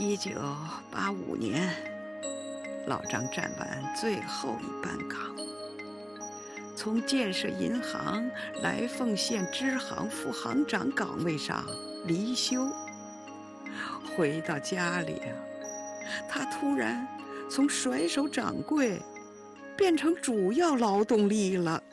1985年，老张站完最后一班岗，从建设银行来凤县支行副行长岗位上离休。回到家里啊，他突然从甩手掌柜变成主要劳动力了。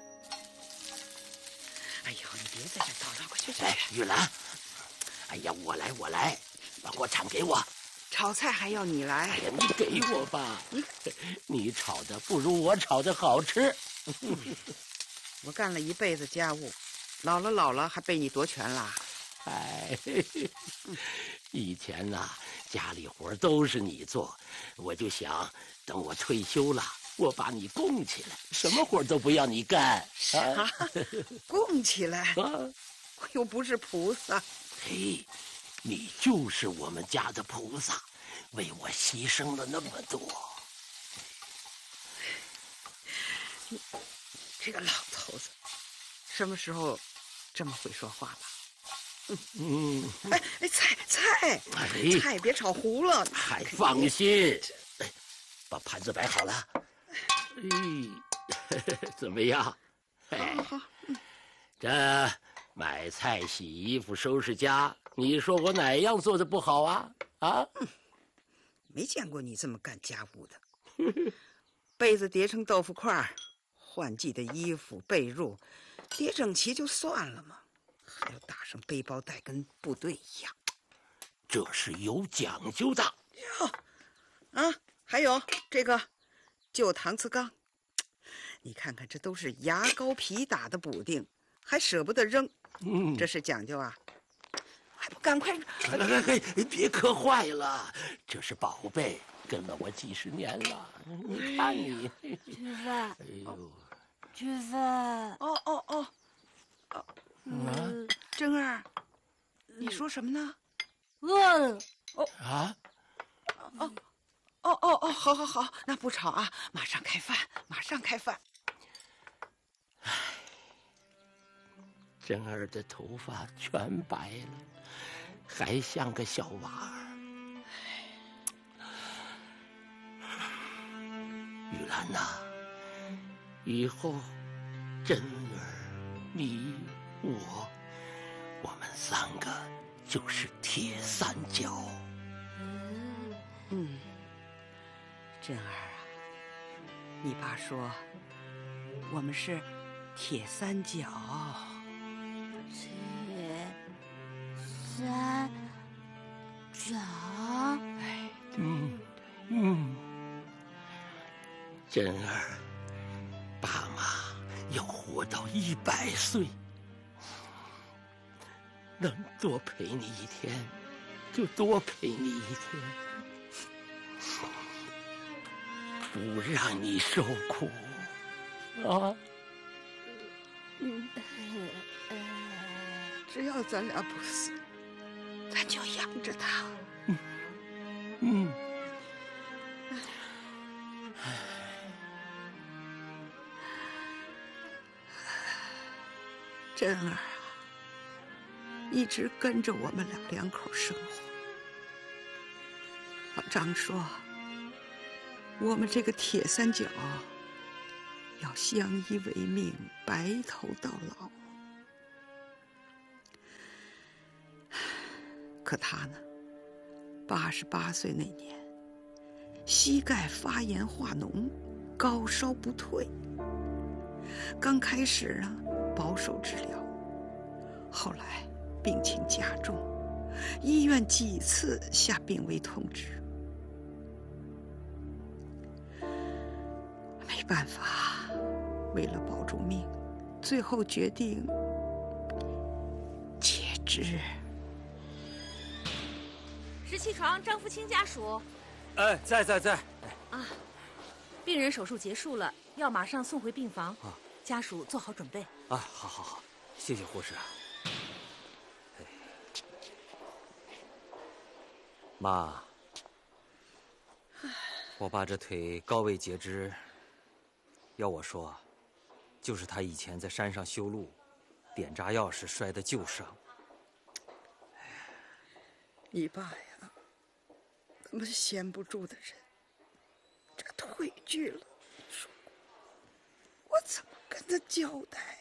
哎呦，你别在这叨叨，快去！ 哎，玉兰，哎呀，我来，把锅铲给我。 炒菜还要你来？ 哎呀，你给我吧，你炒的不如我炒的好吃。 我干了一辈子家务，老了还被你夺权了。 哎，以前呐，家里活都是你做，我就想等我退休了，我把你供起来，什么活都不要你干。 啊，供起来？ 啊， 我又不是菩萨。 嘿，你就是我们家的菩萨，为我牺牲了那么多。 你这个老头子，什么时候这么会说话了？菜别炒糊了。 还放心，把盘子摆好了。怎么样？ 好。 这买菜、洗衣服、收拾家，你说我哪样做的不好啊？啊？ 没见过你这么干家务的。被子叠成豆腐块，换季的衣服、被褥叠整齐就算了嘛，还要打上背包带，跟部队一样。 这是有讲究的。 还有这个旧搪瓷缸，你看看，这都是牙膏皮打的补丁，还舍不得扔。这是讲究啊！还不赶快！ 别磕坏了，这是宝贝，跟了我几十年了。你看你， 菊芬， 哎呦， 菊芬， 珍儿，你说什么呢？ 饿了。 好，那不吵啊，马上开饭。 珍儿的头发全白了，还像个小娃儿。玉兰呐，以后珍儿、你、我们三个就是铁三角。 珍儿啊，你爸说我们是铁三角。 铁三角。 珍儿，爸妈要活到100岁，能多陪你一天，就多陪你一天，不让你受苦啊！ 只要咱俩不死，咱就养着他。珍儿啊，一直跟着我们两口生活。老张说，我们这个铁三角要相依为命，白头到老。可他呢，88岁那年，膝盖发炎化脓，高烧不退。刚开始呢，保守治疗，后来病情加重，医院几次下病危通知。没办法，为了保住命，最后决定截肢。 17床张福清家属。 在。 啊，病人手术结束了，要马上送回病房。家属做好准备。 好，谢谢护士。妈，我爸这腿高位截肢，要我说，就是他以前在山上修路，点炸药时摔的旧伤。 你爸呀， 么闲不住的人，这腿锯了，说我怎么跟他交代？